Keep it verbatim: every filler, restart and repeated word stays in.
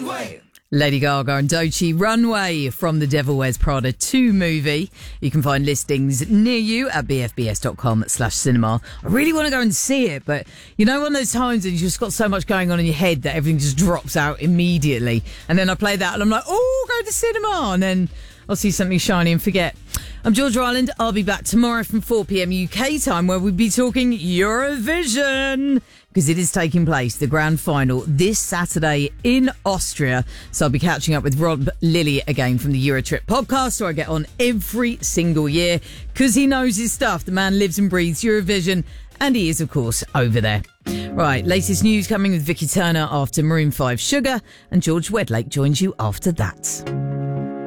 Runway. Lady Gaga and Doechii, Runway from the Devil Wears Prada two movie. You can find listings near you at bfbs.com slash cinema. I really want to go and see it, but you know, one of those times that you've just got so much going on in your head that everything just drops out immediately. And then I play that and I'm like, oh, go to cinema. And then I'll see something shiny and forget. I'm Georgia Ireland. I'll be back tomorrow from four p.m. U K time where we'll be talking Eurovision, because it is taking place, the grand final, this Saturday in Austria. So I'll be catching up with Rob Lilly again from the Eurotrip podcast, where I get on every single year because he knows his stuff. The man lives and breathes Eurovision, and he is, of course, over there. Right, latest news coming with Vicky Turner after Maroon five Sugar, and George Wedlake joins you after that.